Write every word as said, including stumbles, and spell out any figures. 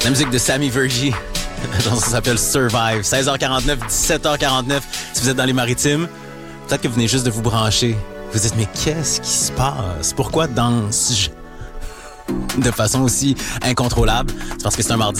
La musique de Sammy Vergy. La chanson s'appelle Survive. seize heures quarante-neuf, dix-sept heures quarante-neuf. Si vous êtes dans les maritimes, peut-être que vous venez juste de vous brancher. Vous dites, mais qu'est-ce qui se passe? Pourquoi danse-je de façon aussi incontrôlable? C'est parce que c'est un mardi